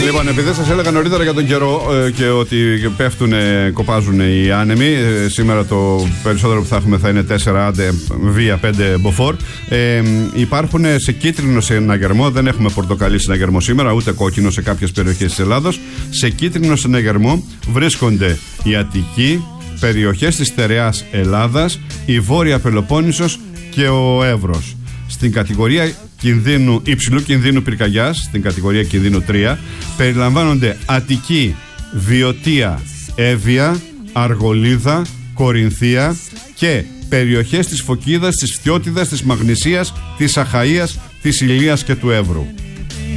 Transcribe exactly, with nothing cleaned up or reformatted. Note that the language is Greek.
Λοιπόν, επειδή σας έλεγα νωρίτερα για τον καιρό ε, και ότι πέφτουν, κοπάζουν οι άνεμοι, ε, σήμερα το περισσότερο που θα έχουμε θα είναι τέσσερα άντε βία πέντε μποφόρ. Ε, υπάρχουν σε κίτρινο συναγερμό, δεν έχουμε πορτοκαλί συναγερμό σήμερα, ούτε κόκκινο σε κάποιες περιοχές της Ελλάδος. Σε κίτρινο συναγερμό βρίσκονται η Αττική, περιοχές της στερεάς Ελλάδας, η Βόρεια Πελοπόννησος και ο Εύρος. Στην κατηγορία κινδύνου, υψηλού κινδύνου πυρκαγιάς, στην κατηγορία κινδύνου τρία, περιλαμβάνονται Αττική, Βιωτία, Εύβοια, Αργολίδα, Κορινθία και περιοχές της Φωκίδας, της Φθιώτιδας, της Μαγνησίας, της Αχαΐας, της Ηλίας και του Εύρου.